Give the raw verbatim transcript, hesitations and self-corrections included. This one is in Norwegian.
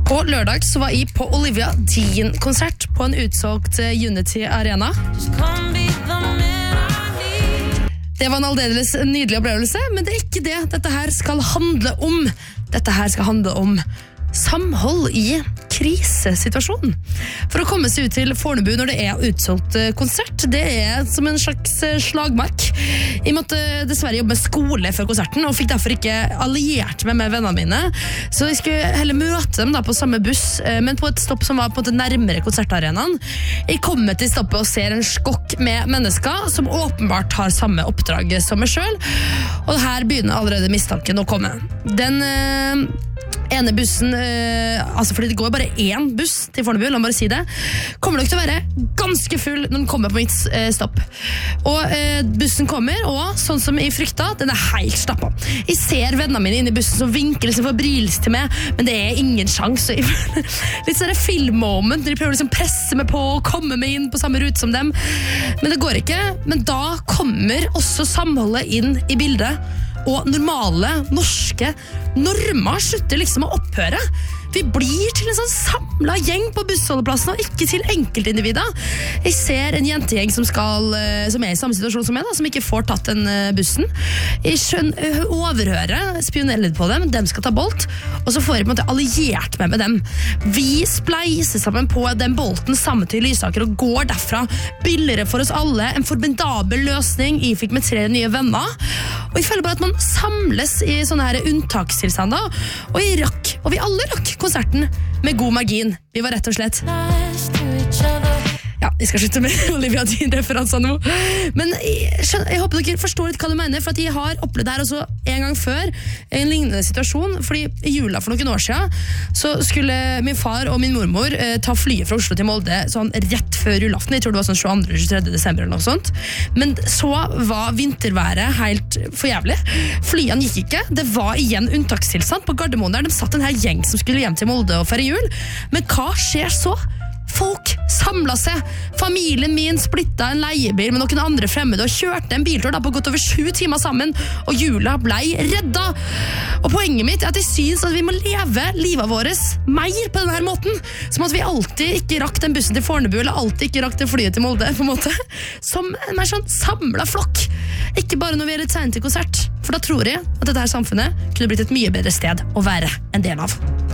På lørdag så var jeg på Olivia Dean-konsert på en utsolgt Unity Arena. Det var en aldeles nydelig opplevelse, men det er ikke det dette her skal handle om. Dette her skal handle om samhold i krisesituasjon. For å komme seg ut til Fornebu når det er utsolgt konsert, det er som en slags slagmark. Jeg måtte dessverre jobbe med skole før konserten, og fikk derfor ikke alliert meg med vennene mine. Så jeg skulle heller møte dem da på samme buss, men på et stopp som var på en måte nærmere konsertarenaen. Jeg kommer til stoppet og ser en skokk med mennesker som åpenbart har samme oppdrag som meg selv, og her begynner allerede mistanken å komme. Den øh, ene bussen, øh, altså fordi det går bare én buss til Fornebu, la meg bare si det, kommer nok til å være ganske full når den kommer på mitt øh, stopp. Og øh, bussen kommer, og sånn som jeg frykta, den er helt stappa. Jeg ser vennene mine inne i bussen som vinker liksom febrilsk til meg, men det er ingen sjans. Litt sånn filmmoment, de prøver liksom presse meg på og komme meg inn på samme rute som dem. Men det går ikke, men da kommer også samholdet inn i bildet, og normale norske normer slutter liksom å opphøre. Vi blir til en sånn samlet gjeng på bussholdeplassen, og ikke til enkeltindivider. Jeg ser en jentegjeng som, skal, som er i samme situasjon som jeg, da, som ikke får tatt den bussen. Jeg skjønner, overhører, spionerer litt på dem, dem skal ta bolt, og så får jeg på en måte alliert meg med dem. Vi spleiser sammen på den bolten sammen til Lysaker, og går derfra. Billigere for oss alle, en formidabel løsning. Jeg fikk med tre nye venner, og jeg føler bare at man samles i sånne her unntakstilstander, og jeg rakk, og vi alle rakk konserten med god margin. Vi var rett og slett ja, jeg skal slutte med Olivia Dean-referanser nå. Men jeg, skjønner, jeg håper dere forstår litt hva du mener, for at jeg har opplevd det her også en gang før, en lignende situasjon, fordi i jula for noen år siden, så skulle min far og min mormor eh, ta flyet fra Oslo til Molde sånn rett før julaften. Jeg tror det var sånn tjueandre til tjuetredje desember eller noe sånt. Men så var vinterværet helt for jævlig. Flyene gikk ikke. Det var igjen unntakstilstand på Gardermoen der. De satt en her gjeng som skulle hjem til Molde og feire jul. Men hva skjer så? Folk samlet seg. Familien min splittet en leiebil med noen andre fremmede og kjørte en biltur da på godt over sju timer sammen, og jula ble redda. Og poenget mitt er at jeg synes at vi må leve livet vårt mer på denne måten, som at vi alltid ikke rakk den bussen til Fornebu, eller alltid ikke rakk det flyet til Molde, på en måte. Som en mer sånn samlet flokk. Ikke bare når vi er litt sent til konsert, for da tror jeg at dette her samfunnet kunne blitt et mye bedre sted å være en del av.